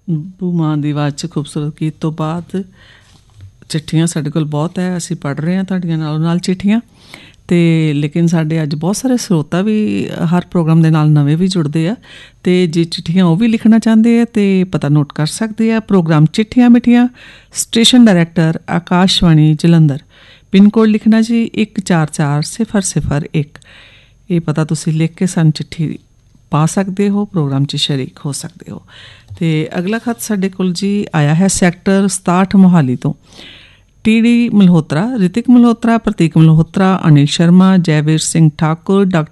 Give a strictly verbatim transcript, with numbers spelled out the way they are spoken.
ਭੂਮਾ ਦੀ ਆਵਾਜ਼ 'ਚ ਖੂਬਸੂਰਤ ਗੀਤ ਤੋਂ ਬਾਅਦ ਚਿੱਠੀਆਂ ਸਾਡੇ ਕੋਲ ਬਹੁਤ ਹੈ, ਅਸੀਂ ਪੜ੍ਹ ਰਹੇ ਹਾਂ ਤੁਹਾਡੀਆਂ ਨਾਲੋਂ ਨਾਲ ਚਿੱਠੀਆਂ। ਅਤੇ ਲੇਕਿਨ ਸਾਡੇ ਅੱਜ ਬਹੁਤ ਸਾਰੇ ਸਰੋਤਾ ਵੀ ਹਰ ਪ੍ਰੋਗਰਾਮ ਦੇ ਨਾਲ ਨਵੇਂ ਵੀ ਜੁੜਦੇ ਆ, ਅਤੇ ਜੇ ਚਿੱਠੀਆਂ ਉਹ ਵੀ ਲਿਖਣਾ ਚਾਹੁੰਦੇ ਆ ਤਾਂ ਪਤਾ ਨੋਟ ਕਰ ਸਕਦੇ ਆ। ਪ੍ਰੋਗਰਾਮ ਚਿੱਠੀਆਂ ਮਿੱਠੀਆਂ, station director Akashvani Jalandhar, pin code ਲਿਖਣਾ ਜੀ ਇੱਕ ਚਾਰ ਚਾਰ ਸਿਫਰ ਸਿਫਰ ਇੱਕ। ਇਹ ਪਤਾ ਤੁਸੀਂ ਲਿਖ ਕੇ ਸਾਨੂੰ ਚਿੱਠੀ ਪਾ ਸਕਦੇ ਹੋ, ਪ੍ਰੋਗਰਾਮ 'ਚ ਸ਼ਰੀਕ ਹੋ ਸਕਦੇ ਹੋ। ਅਤੇ ਅਗਲਾ ਖੱਤ ਸਾਡੇ ਕੋਲ ਜੀ ਆਇਆ ਹੈ ਸੈਕਟਰ ਸਤਾਹਠ ਮੋਹਾਲੀ ਤੋਂ। ਟੀ ਡੀ ਮਲਹੋਤਰਾ, ਰਿਤਿਕ ਮਲਹੋਤਰਾ, ਪ੍ਰਤੀਕ ਮਲਹੋਤਰਾ, ਅਨਿਲ ਸ਼ਰਮਾ, ਜੈਵੀਰ ਸਿੰਘ ਠਾਕੁਰ, ਡਾਕਟਰ